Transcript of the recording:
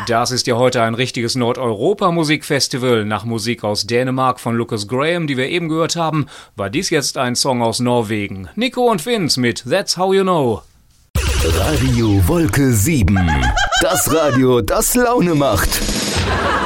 Das ist ja heute ein richtiges Nordeuropa-Musikfestival. Nach Musik aus Dänemark von Lucas Graham, die wir eben gehört haben, war dies jetzt ein Song aus Norwegen. Nico und Vince mit That's How You Know. Radio Wolke 7. Das Radio, das Laune macht.